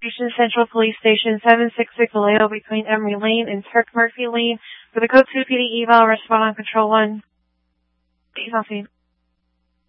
location, Central Police Station, 766 Vallejo between Emery Lane and Turk Murphy Lane. For the code 2 PD eval, respond on control 1. Eval scene.